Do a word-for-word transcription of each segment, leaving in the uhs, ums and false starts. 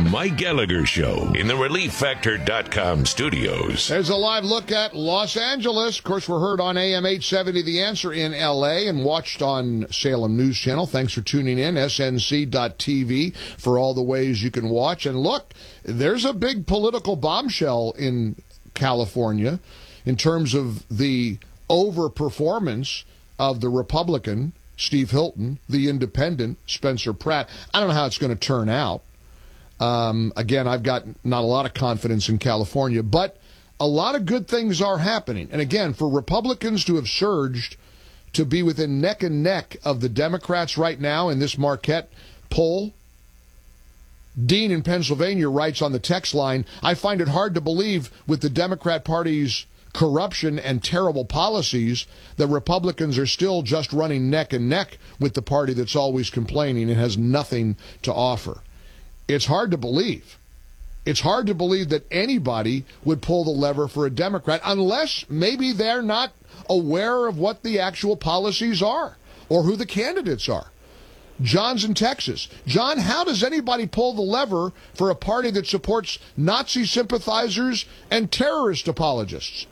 Mike Gallagher Show in the relief factor dot com studios. There's a live look at Los Angeles. Of course, we're heard on A M eight seventy The Answer in L A and watched on Salem News Channel. Thanks for tuning in, S N C dot T V, for all the ways you can watch. And look, there's a big political bombshell in California in terms of the overperformance of the Republican, Steve Hilton, the independent, Spencer Pratt. I don't know how it's going to turn out. Um, again, I've got not a lot of confidence in California, but a lot of good things are happening. And again, for Republicans to have surged to be within neck and neck of the Democrats right now in this Marquette poll, Dean in Pennsylvania writes on the text line, I find it hard to believe with the Democrat Party's corruption and terrible policies that Republicans are still just running neck and neck with the party that's always complaining and has nothing to offer. It's hard to believe. It's hard to believe that anybody would pull the lever for a Democrat unless maybe they're not aware of what the actual policies are or who the candidates are. John's in Texas. John, how does anybody pull the lever for a party that supports Nazi sympathizers and terrorist apologists?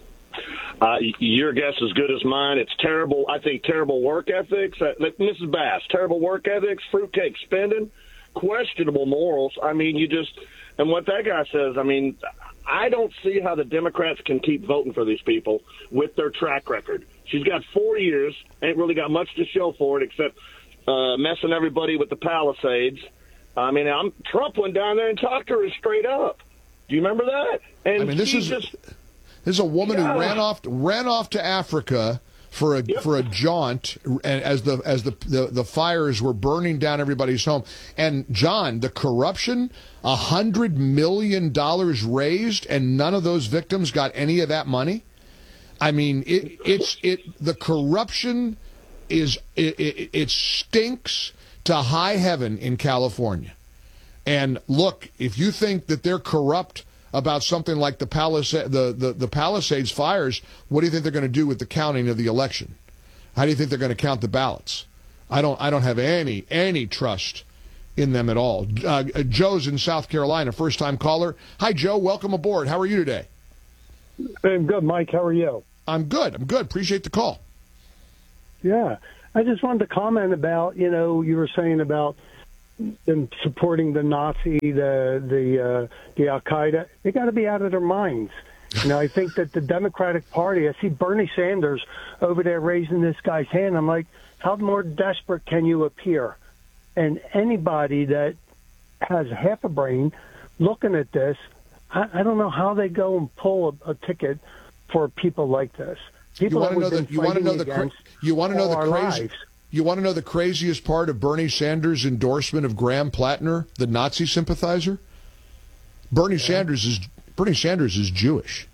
Uh, your guess is good as mine. It's terrible. I think terrible work ethics. Uh, Missus Bass, terrible work ethics, fruitcake spending, questionable morals. I mean, you just, and what that guy says, I mean, I don't see how the Democrats can keep voting for these people with their track record. She's got four years, ain't really got much to show for it except uh, messing everybody with the Palisades. I mean, I'm, Trump went down there and talked to her straight up. Do you remember that? And I mean, this is just, this is a woman yeah. who ran off ran off to Africa for a Yep. for a jaunt, and as the as the, the the fires were burning down everybody's home. And John, the corruption, a hundred million dollars raised, and none of those victims got any of that money. I mean, it it's it the corruption is it, it, it stinks to high heaven in California. And look, if you think that they're corrupt about something like the Palisades, the, the, the Palisades fires, what do you think they're going to do with the counting of the election? How do you think they're going to count the ballots? I don't I don't have any any trust in them at all. Uh, Joe's in South Carolina, first-time caller. Hi, Joe. Welcome aboard. How are you today? I'm good, Mike. How are you? I'm good. I'm good. Appreciate the call. Yeah. I just wanted to comment about, you know, you were saying about them supporting the Nazi, the the uh, the Al Qaeda. They got to be out of their minds. You know, I think that the Democratic Party. I see Bernie Sanders over there raising this guy's hand. I'm like, how more desperate can you appear? And anybody that has half a brain looking at this, I, I don't know how they go and pull a, a ticket for people like this. People You want to know the you want to know the cra- you want to know the crazy. Lives. You want to know the craziest part of Bernie Sanders' endorsement of Graham Plattner, the Nazi sympathizer? Bernie yeah. Sanders is Bernie Sanders is Jewish.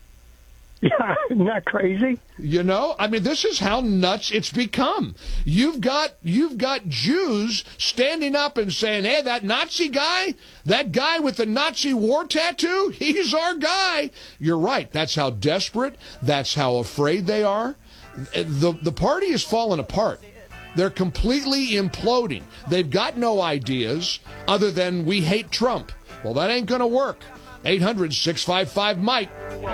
Yeah, isn't that crazy? You know, I mean, this is how nuts it's become. You've got you've got Jews standing up and saying, "Hey, that Nazi guy, that guy with the Nazi war tattoo, he's our guy." You're right. That's how desperate. That's how afraid they are. The the party is falling apart. They're completely imploding. They've got no ideas other than we hate Trump. Well, that ain't going to work. eight hundred, six five five, Mike.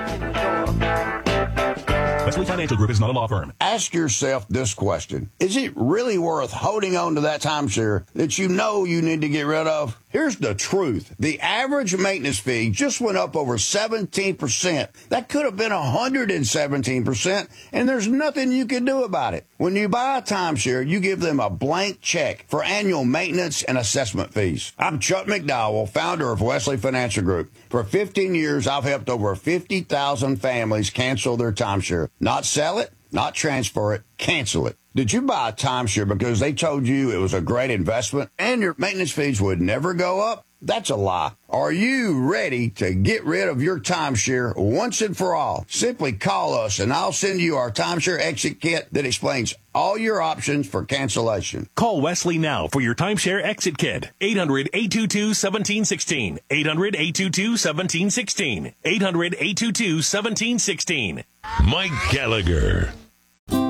Wesley Financial Group is not a law firm. Ask yourself this question. Is it really worth holding on to that timeshare that you know you need to get rid of? Here's the truth. The average maintenance fee just went up over seventeen percent. That could have been one hundred seventeen percent, and there's nothing you can do about it. When you buy a timeshare, you give them a blank check for annual maintenance and assessment fees. I'm Chuck McDowell, founder of Wesley Financial Group. For fifteen years, I've helped over fifty thousand families cancel their timeshare. Not sell it, not transfer it, cancel it. Did you buy a timeshare because they told you it was a great investment and your maintenance fees would never go up? That's a lie. Are you ready to get rid of your timeshare once and for all? Simply call us and I'll send you our timeshare exit kit that explains all your options for cancellation. Call Wesley now for your timeshare exit kit. eight hundred, eight two two, one seven one six. eight hundred, eight two two, one seven one six. eight hundred, eight two two, one seven one six. Mike Gallagher.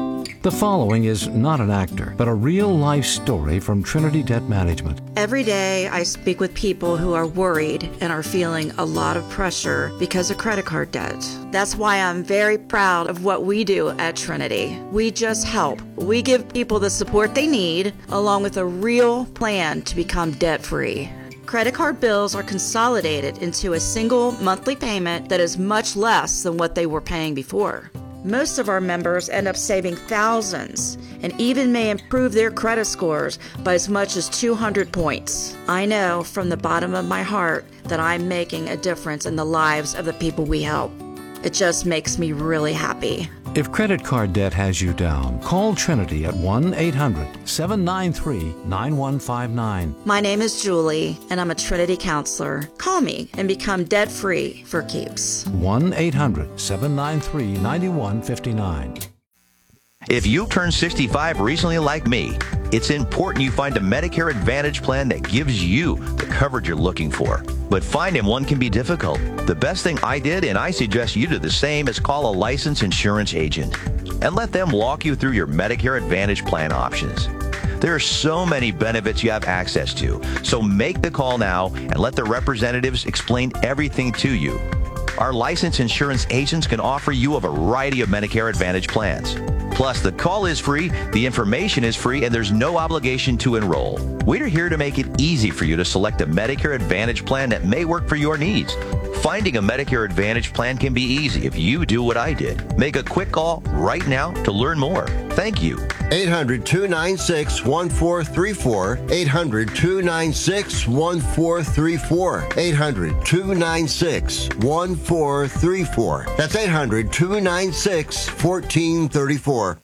The following is not an actor, but a real-life story from Trinity Debt Management. Every day I speak with people who are worried and are feeling a lot of pressure because of credit card debt. That's why I'm very proud of what we do at Trinity. We just help. We give people the support they need, along with a real plan to become debt-free. Credit card bills are consolidated into a single monthly payment that is much less than what they were paying before. Most of our members end up saving thousands and even may improve their credit scores by as much as two hundred points. I know from the bottom of my heart that I'm making a difference in the lives of the people we help. It just makes me really happy. If credit card debt has you down, call Trinity at one eight hundred seven nine three nine one five nine. My name is Julie, and I'm a Trinity counselor. Call me and become debt-free for keeps. one eight hundred seven nine three nine one five nine. If you've turned sixty-five recently like me, it's important you find a Medicare Advantage plan that gives you the coverage you're looking for. But finding one can be difficult. The best thing I did, and I suggest you do the same, is call a licensed insurance agent and let them walk you through your Medicare Advantage plan options. There are so many benefits you have access to, so make the call now and let the representatives explain everything to you. Our licensed insurance agents can offer you a variety of Medicare Advantage plans. Plus, the call is free, the information is free, and there's no obligation to enroll. We're here to make it easy for you to select a Medicare Advantage plan that may work for your needs. Finding a Medicare Advantage plan can be easy if you do what I did. Make a quick call right now to learn more. Thank you. eight hundred two nine six one four three four. eight hundred two nine six one four three four. eight hundred two nine six one four three four. That's eight hundred two nine six one four three four.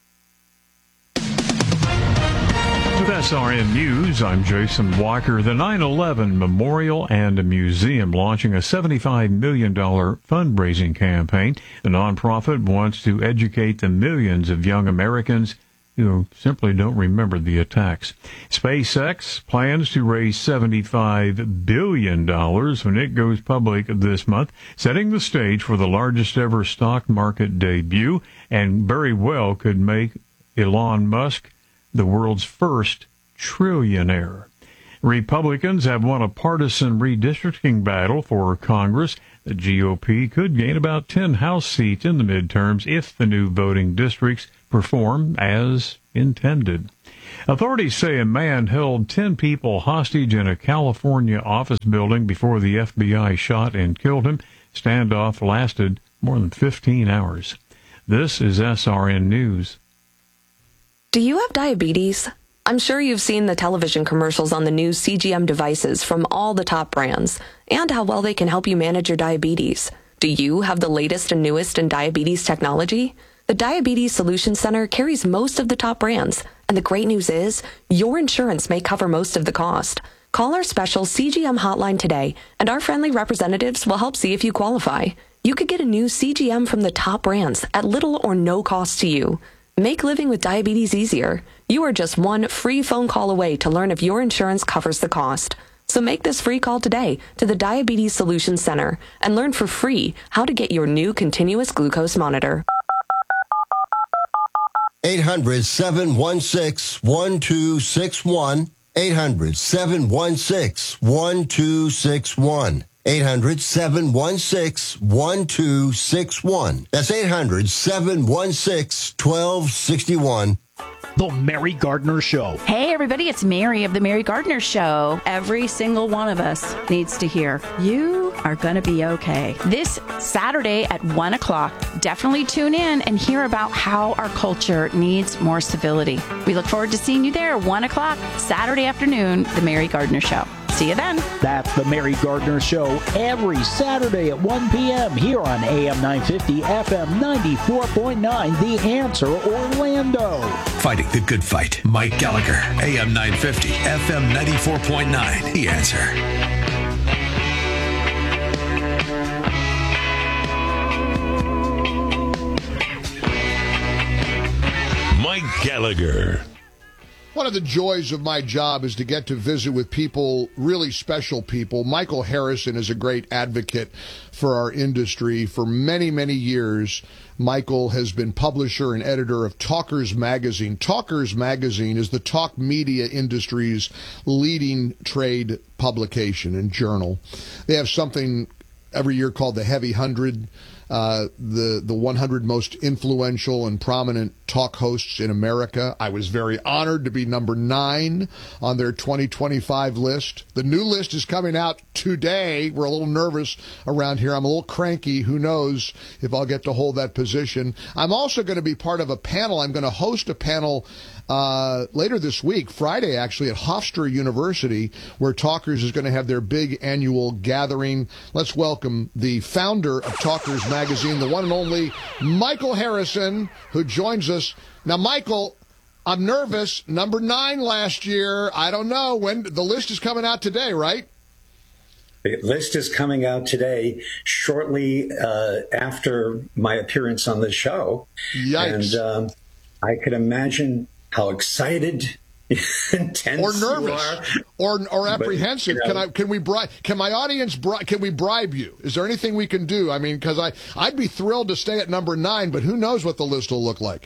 With S R N News, I'm Jason Walker. The nine eleven Memorial and Museum launching a seventy-five million dollars fundraising campaign. The nonprofit wants to educate the millions of young Americans who simply don't remember the attacks. SpaceX plans to raise seventy-five billion dollars when it goes public this month, setting the stage for the largest ever stock market debut, and very well could make Elon Musk the world's first trillionaire. Republicans have won a partisan redistricting battle for Congress. The G O P could gain about ten House seats in the midterms if the new voting districts perform as intended. Authorities say a man held ten people hostage in a California office building before the F B I shot and killed him. Standoff lasted more than fifteen hours. This is S R N News. Do you have diabetes? I'm sure you've seen the television commercials on the new C G M devices from all the top brands and how well they can help you manage your diabetes. Do you have the latest and newest in diabetes technology? The Diabetes Solution Center carries most of the top brands, and the great news is your insurance may cover most of the cost. Call our special C G M hotline today, and our friendly representatives will help see if you qualify. You could get a new C G M from the top brands at little or no cost to you. Make living with diabetes easier. You are just one free phone call away to learn if your insurance covers the cost. So make this free call today to the Diabetes Solution Center and learn for free how to get your new continuous glucose monitor. eight hundred seven one six one two six one. eight hundred seven one six one two six one. eight hundred seven one six one two six one. That's eight hundred seven one six one two six one. The Mary Gardner Show. Hey, everybody, it's Mary of The Mary Gardner Show. Every single one of us needs to hear, you are going to be okay. This Saturday at one o'clock, definitely tune in and hear about how our culture needs more civility. We look forward to seeing you there, one o'clock, Saturday afternoon, The Mary Gardner Show. See you then. That's the Mary Gardner Show every Saturday at one p.m. here on A M nine fifty, F M ninety-four point nine, The Answer Orlando. Fighting the good fight. Mike Gallagher, A M nine fifty, F M ninety-four point nine, The Answer. Mike Gallagher. One of the joys of my job is to get to visit with people, really special people. Michael Harrison is a great advocate for our industry. For many, many years, Michael has been publisher and editor of Talkers Magazine. Talkers Magazine is the talk media industry's leading trade publication and journal. They have something every year called the Heavy Hundred. Uh, the the one hundred most influential and prominent talk hosts in America. I was very honored to be number nine on their twenty twenty-five list. The new list is coming out today. We're a little nervous around here. I'm a little cranky. Who knows if I'll get to hold that position. I'm also going to be part of a panel. I'm going to host a panel uh, later this week, Friday actually, at Hofstra University, where Talkers is going to have their big annual gathering. Let's welcome the founder of Talkers Magazine, the one and only Michael Harrison, who joins us. Now, Michael, I'm nervous. Number nine last year. I don't know. When the list is coming out today, right? The list is coming out today, shortly uh, after my appearance on the show. Yikes. And um, I could imagine how excited, intense, or nervous, or or apprehensive. But, you know, can I? Can we bribe? Can my audience? Bri- can we bribe you? Is there anything we can do? I mean, because I I'd be thrilled to stay at number nine, but who knows what the list will look like?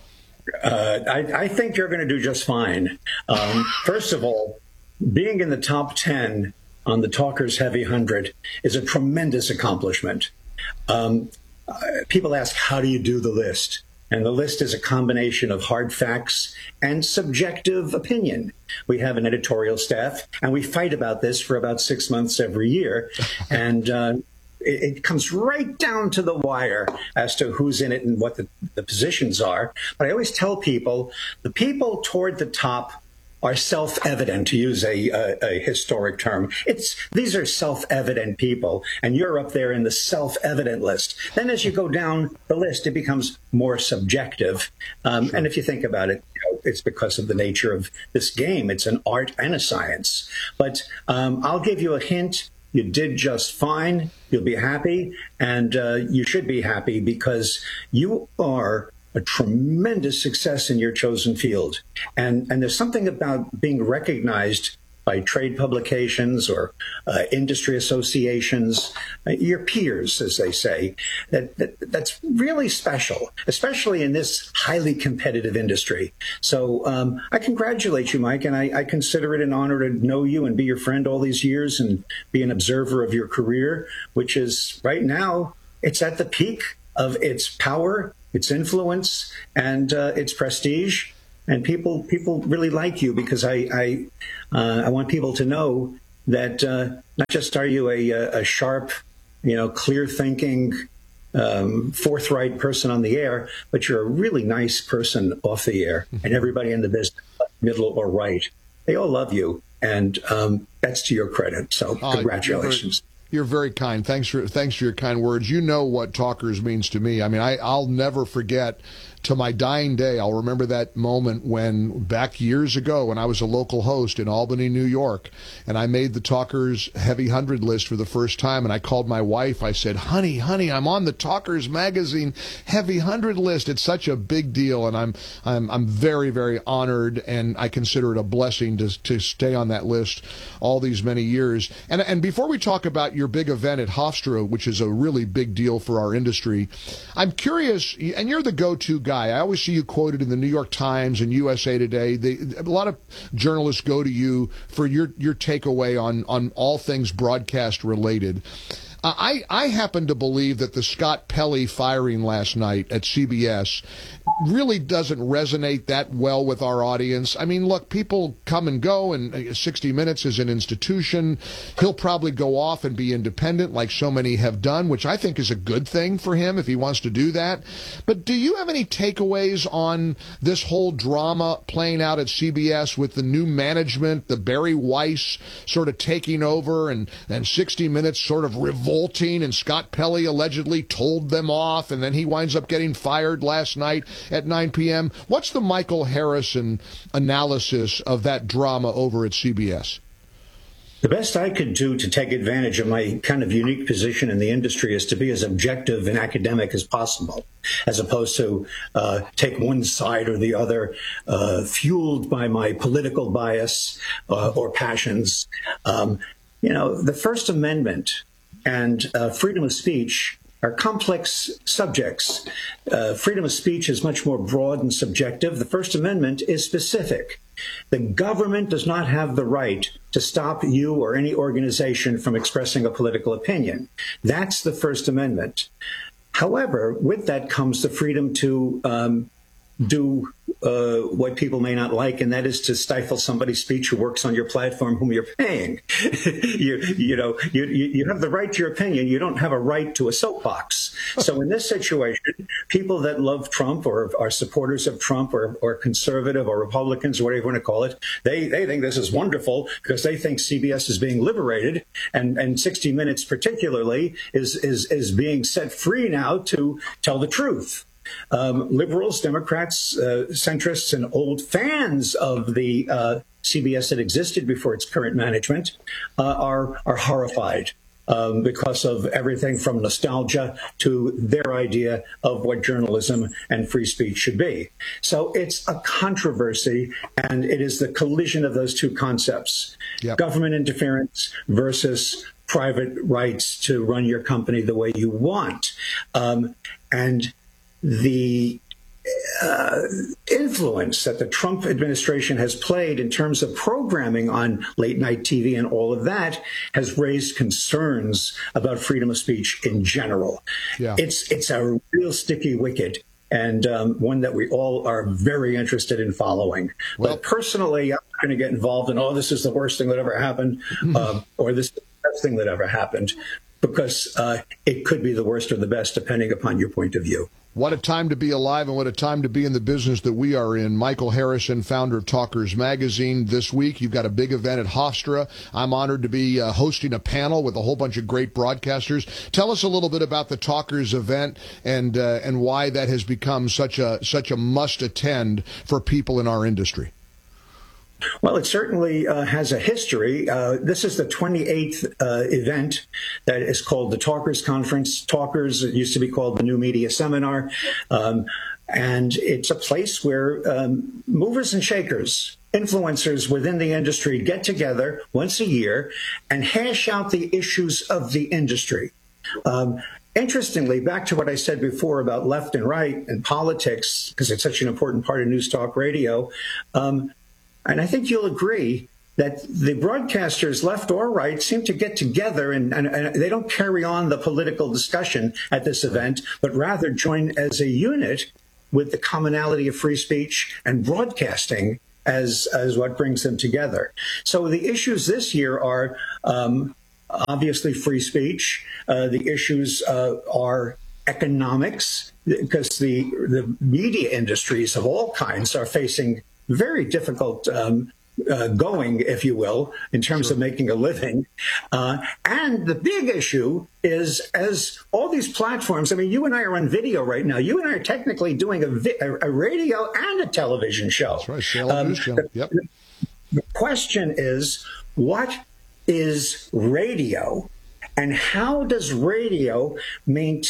Uh, I, I think you're going to do just fine. Um, first of all, being in the top ten on the Talkers Heavy Hundred is a tremendous accomplishment. Um, uh, people ask, how do you do the list? And the list is a combination of hard facts and subjective opinion. We have an editorial staff, and we fight about this for about six months every year. And uh, it, it comes right down to the wire as to who's in it and what the, the positions are. But I always tell people, the people toward the top are self-evident, to use a, a, a historic term. It's these are self-evident people, and you're up there in the self-evident list. Then as you go down the list, it becomes more subjective. Um, and if you think about it, you know, it's because of the nature of this game. It's an art and a science. But um, I'll give you a hint. You did just fine. You'll be happy, and uh, you should be happy because you are a tremendous success in your chosen field. And, and there's something about being recognized by trade publications or uh, industry associations, uh, your peers, as they say, that, that that's really special, especially in this highly competitive industry. So um, I congratulate you, Mike, and I, I consider it an honor to know you and be your friend all these years and be an observer of your career, which is right now, it's at the peak of its power, its influence, and uh, its prestige. And people people really like you because I I, uh, I want people to know that uh, not just are you a, a sharp, you know, clear-thinking, um, forthright person on the air, but you're a really nice person off the air. And everybody in the business, middle or right, they all love you. And um, that's to your credit. So congratulations. Uh, You're very kind. Thanks for thanks for your kind words. You know what Talkers means to me. I mean, I, I'll never forget, to my dying day, I'll remember that moment when, back years ago, when I was a local host in Albany, New York, and I made the Talkers Heavy Hundred list for the first time, and I called my wife. I said, honey, honey, I'm on the Talkers Magazine Heavy Hundred list. It's such a big deal, and I'm I'm I'm very, very honored, and I consider it a blessing to to stay on that list all these many years. And and before we talk about your big event at Hofstra, which is a really big deal for our industry, I'm curious, and you're the go-to guy. I always see you quoted in the New York Times and U S A Today. They, a lot of journalists go to you for your, your takeaway on, on all things broadcast related. Uh, I, I happen to believe that the Scott Pelley firing last night at C B S really doesn't resonate that well with our audience. I mean, look, people come and go, and sixty minutes is an institution. He'll probably go off and be independent like so many have done, which I think is a good thing for him if he wants to do that. But do you have any takeaways on this whole drama playing out at C B S with the new management, the Barry Weiss sort of taking over, and, and sixty minutes sort of revolting, and Scott Pelley allegedly told them off, and then he winds up getting fired last night at nine p.m. What's the Michael Harrison analysis of that drama over at C B S? The best I could do to take advantage of my kind of unique position in the industry is to be as objective and academic as possible, as opposed to uh, take one side or the other, uh, fueled by my political bias uh, or passions. Um, you know, the First Amendment and uh, freedom of speech are complex subjects. Uh, freedom of speech is much more broad and subjective. The First Amendment is specific. The government does not have the right to stop you or any organization from expressing a political opinion. That's the First Amendment. However, with that comes the freedom to um, do uh, what people may not like, and that is to stifle somebody's speech who works on your platform, whom you're paying. you, you know, you, you have the right to your opinion. You don't have a right to a soapbox. So in this situation, people that love Trump or are supporters of Trump or, or conservative or Republicans, or whatever you want to call it, they, they think this is wonderful because they think C B S is being liberated, and, and sixty minutes particularly is, is, is being set free now to tell the truth. Um, liberals, Democrats, uh, centrists, and old fans of the uh, C B S that existed before its current management uh, are are horrified um, because of everything from nostalgia to their idea of what journalism and free speech should be. So it's a controversy, and it is the collision of those two concepts: yep. government interference versus private rights to run your company the way you want, um, and the uh, influence that the Trump administration has played in terms of programming on late night T V and all of that has raised concerns about freedom of speech in general. Yeah. It's it's a real sticky wicket, and um, one that we all are very interested in following. Well, but personally, I'm not going to get involved in, oh, this is the worst thing that ever happened, uh, or this is the best thing that ever happened, because uh, it could be the worst or the best, depending upon your point of view. What a time to be alive, and what a time to be in the business that we are in. Michael Harrison, founder of Talkers Magazine. This week, you've got a big event at Hofstra. I'm honored to be uh, hosting a panel with a whole bunch of great broadcasters. Tell us a little bit about the Talkers event and uh, and why that has become such a such a must attend for people in our industry. Well, it certainly uh, has a history. Uh, this is the twenty-eighth uh, event that is called the Talkers Conference. Talkers, it used to be called the New Media Seminar. Um, and it's a place where um, movers and shakers, influencers within the industry get together once a year and hash out the issues of the industry. Um, Interestingly, back to what I said before about left and right and politics, because it's such an important part of News Talk Radio, um, and I think you'll agree that the broadcasters, left or right, seem to get together and, and, and they don't carry on the political discussion at this event, but rather join as a unit with the commonality of free speech and broadcasting as, as what brings them together. So the issues this year are um, obviously free speech. Uh, the issues uh, are economics, because the, the media industries of all kinds are facing very difficult um, uh, going, if you will, in terms sure. of making a living. Uh, and the big issue is, as all these platforms, I mean, you and I are on video right now. You and I are technically doing a, vi- a radio and a television show. That's right, Salem um, News Channel. Yep. The, the question is, what is radio, and how does radio maintain